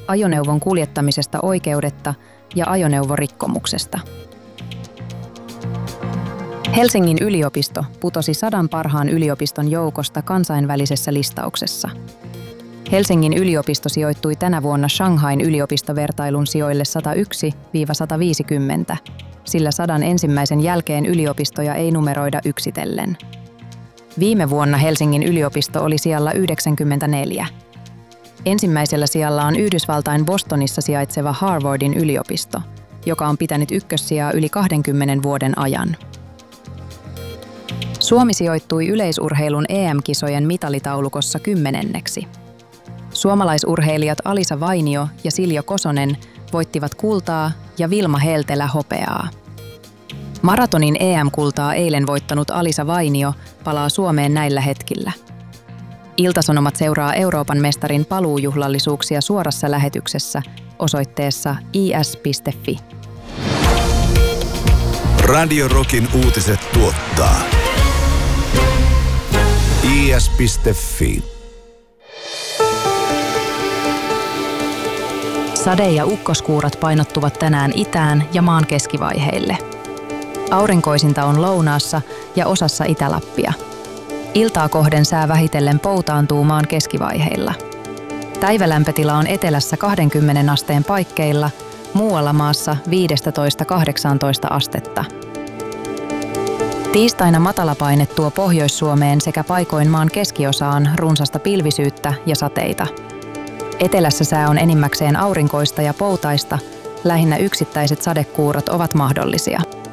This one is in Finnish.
ajoneuvon kuljettamisesta oikeudetta ja ajoneuvorikkomuksesta. Helsingin yliopisto putosi 100 parhaan yliopiston joukosta kansainvälisessä listauksessa. Helsingin yliopisto sijoittui tänä vuonna Shanghain yliopistovertailun sijoille 101–150, sillä 100 ensimmäisen jälkeen yliopistoja ei numeroida yksitellen. Viime vuonna Helsingin yliopisto oli sijalla 94. Ensimmäisellä sijalla on Yhdysvaltain Bostonissa sijaitseva Harvardin yliopisto, joka on pitänyt ykkössijaa yli 20 vuoden ajan. Suomi sijoittui yleisurheilun EM-kisojen mitalitaulukossa 10. Suomalaisurheilijat Alisa Vainio ja Siljo Kosonen voittivat kultaa ja Vilma Heltelä hopeaa. Maratonin EM-kultaa eilen voittanut Alisa Vainio palaa Suomeen näillä hetkillä. Ilta-Sanomat seuraa Euroopan mestarin paluujuhlallisuuksia suorassa lähetyksessä osoitteessa is.fi. Radio Rockin uutiset tuottaa is.fi. Sade- ja ukkoskuurat painottuvat tänään itään ja maan keskivaiheille. Aurinkoisinta on lounaassa ja osassa Itä-Lappia. Iltaa kohden sää vähitellen poutaantuu maan keskivaiheilla. Päivälämpötila on etelässä 20 asteen paikkeilla, muualla maassa 15–18 astetta. Tiistaina matalapaine tuo Pohjois-Suomeen sekä paikoin maan keskiosaan runsasta pilvisyyttä ja sateita. Etelässä sää on enimmäkseen aurinkoista ja poutaista, lähinnä yksittäiset sadekuurot ovat mahdollisia.